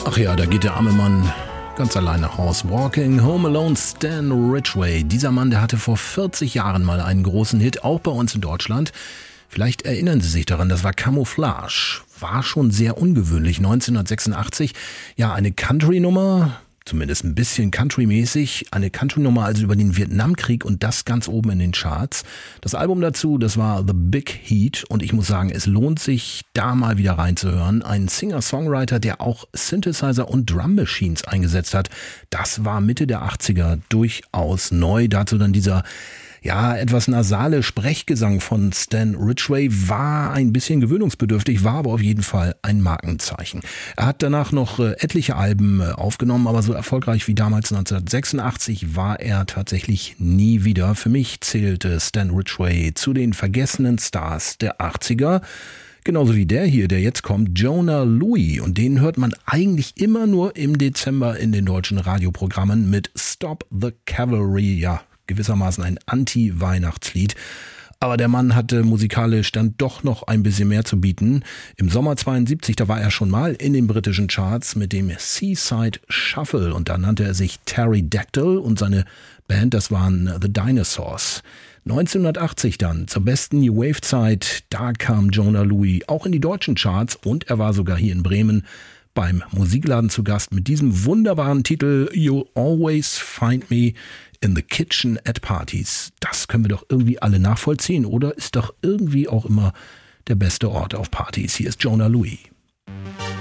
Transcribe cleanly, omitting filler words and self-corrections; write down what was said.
Ach ja, da geht der arme Mann ganz allein nach Haus. Walking Home Alone, Stan Ridgway. Dieser Mann, der hatte vor 40 Jahren mal einen großen Hit, auch bei uns in Deutschland. Vielleicht erinnern Sie sich daran, das war Camouflage. War schon sehr ungewöhnlich. 1986, ja, eine Country-Nummer, zumindest ein bisschen Country-mäßig. Eine Country-Nummer also über den Vietnamkrieg und das ganz oben in den Charts. Das Album dazu, das war The Big Heat und ich muss sagen, es lohnt sich, da mal wieder reinzuhören. Ein Singer-Songwriter, der auch Synthesizer und Drum Machines eingesetzt hat. Das war Mitte der 80er durchaus neu. Dazu dann dieser etwas nasale Sprechgesang von Stan Ridgway war ein bisschen gewöhnungsbedürftig, war aber auf jeden Fall ein Markenzeichen. Er hat danach noch etliche Alben aufgenommen, aber so erfolgreich wie damals 1986 war er tatsächlich nie wieder. Für mich zählte Stan Ridgway zu den vergessenen Stars der 80er. Genauso wie der hier, der jetzt kommt, Jona Lewie. Und den hört man eigentlich immer nur im Dezember in den deutschen Radioprogrammen mit Stop the Cavalry, gewissermaßen ein Anti-Weihnachtslied. Aber der Mann hatte musikalisch dann doch noch ein bisschen mehr zu bieten. Im Sommer 72, da war er schon mal in den britischen Charts mit dem Seaside Shuffle und da nannte er sich Pterodactyl und seine Band, das waren The Dinosaurs. 1980 dann, zur besten New Wave Zeit, da kam Jona Lewie auch in die deutschen Charts und er war sogar hier in Bremen beim Musikladen zu Gast mit diesem wunderbaren Titel You'll Always Find Me in the Kitchen at Parties. Das können wir doch irgendwie alle nachvollziehen, oder? Ist doch irgendwie auch immer der beste Ort auf Partys. Hier ist Jona Lewie.